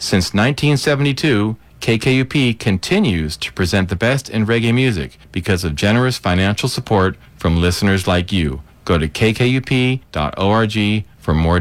Since 1972, KKUP continues to present the best in reggae music because of generous financial support from listeners like you. Go to kkup.org for more